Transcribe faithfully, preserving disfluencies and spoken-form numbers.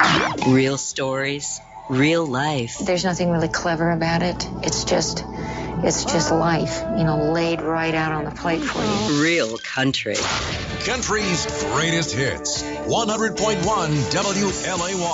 Real stories, real life. There's nothing really clever about it. It's just, it's just life, you know, laid right out on the plate for you. Real country. Country's greatest hits. one hundred point one W L A Y.